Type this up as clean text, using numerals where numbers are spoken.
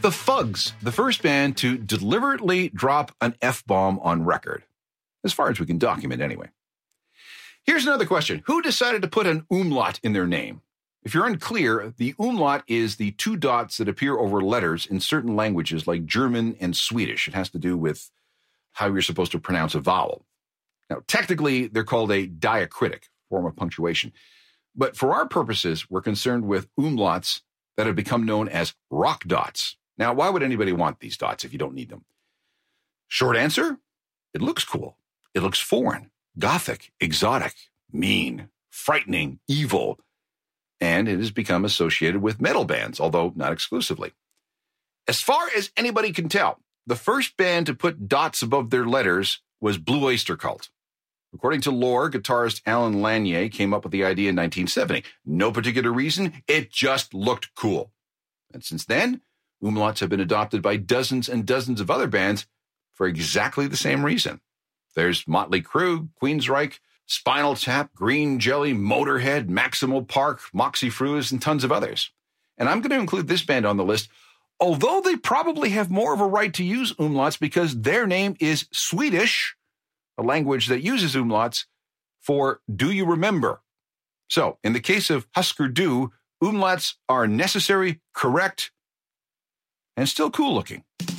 the Fugs, the first band to deliberately drop an F-bomb on record, as far as we can document anyway. Here's another question. Who decided to put an umlaut in their name? If you're unclear, the umlaut is the two dots that appear over letters in certain languages like German and Swedish. It has to do with how you're supposed to pronounce a vowel. Now, technically, they're called a diacritic form of punctuation. But for our purposes, we're concerned with umlauts that have become known as rock dots. Now, why would anybody want these dots if you don't need them? Short answer, it looks cool. It looks foreign, gothic, exotic, mean, frightening, evil. And it has become associated with metal bands, although not exclusively. As far as anybody can tell, the first band to put dots above their letters was Blue Oyster Cult. According to lore, guitarist Alan Lanier came up with the idea in 1970. No particular reason, it just looked cool. And since then, umlauts have been adopted by dozens and dozens of other bands for exactly the same reason. There's Motley Crue, Queensryche, Spinal Tap, Green Jelly, Motorhead, Maximal Park, Moxie Frues, and tons of others. And I'm going to include this band on the list, although they probably have more of a right to use umlauts because their name is Swedish, a language that uses umlauts for do you remember? So, in the case of Husker Du, umlauts are necessary, correct, and still cool looking.